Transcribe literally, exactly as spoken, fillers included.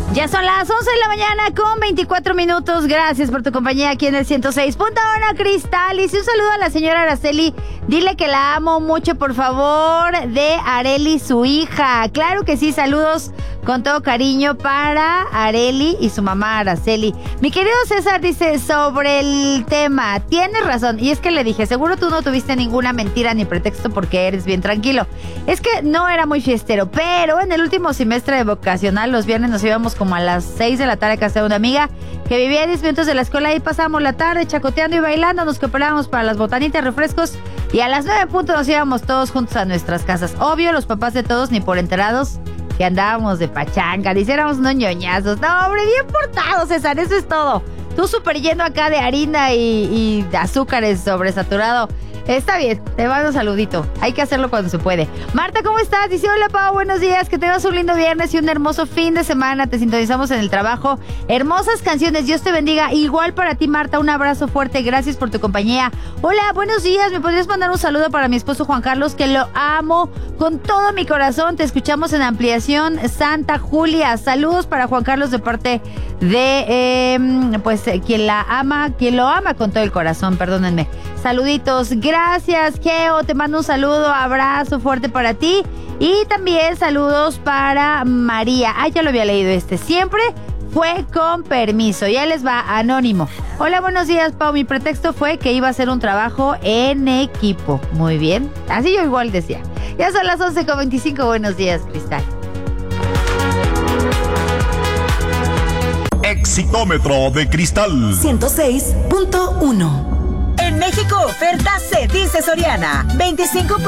Ya son las once de la mañana con veinticuatro minutos. Gracias por tu compañía aquí en el ciento seis punto uno Cristal. Y un saludo a la señora Araceli. Dile que la amo mucho, por favor, de Areli, su hija. Claro que sí, saludos con todo cariño para Areli y su mamá Araceli. Mi querido César dice sobre el tema, tienes razón. Y es que le dije, seguro tú no tuviste ninguna mentira ni pretexto porque eres bien tranquilo. Es que no era muy fiestero, pero en el último semestre de vocacional, los viernes nos íbamos como a las seis de la tarde a casa de una amiga que vivía a diez minutos de la escuela. Y pasábamos la tarde chacoteando y bailando, nos cooperábamos para las botanitas, refrescos, y a las nueve puntos nos íbamos todos juntos a nuestras casas. Obvio, los papás de todos ni por enterados que andábamos de pachanga, le hiciéramos unos ñoñazos. No, hombre, bien portados, César, eso es todo. Tú súper lleno acá de harina y, y de azúcares sobresaturado. Está bien, te mando un saludito. Hay que hacerlo cuando se puede. Marta, ¿cómo estás? Dice, hola, Pau, buenos días. Que tengas un lindo viernes y un hermoso fin de semana. Te sintonizamos en el trabajo. Hermosas canciones. Dios te bendiga. Igual para ti, Marta. Un abrazo fuerte. Gracias por tu compañía. Hola, buenos días. ¿Me podrías mandar un saludo para mi esposo Juan Carlos? Que lo amo con todo mi corazón. Te escuchamos en Ampliación Santa Julia. Saludos para Juan Carlos de parte de, eh, pues, quien la ama, quien lo ama con todo el corazón. Perdónenme. Saluditos. Gracias, Geo. Te mando un saludo, abrazo fuerte para ti. Y también saludos para María. Ah, ya lo había leído este. Siempre fue con permiso. Ya les va, anónimo. Hola, buenos días, Pau. Mi pretexto fue que iba a hacer un trabajo en equipo. Muy bien. Así yo igual decía. Ya son las once con veinticinco. Buenos días, Cristal. Exitómetro de Cristal ciento seis punto uno. En México, oferta se dice Soriana. veinticinco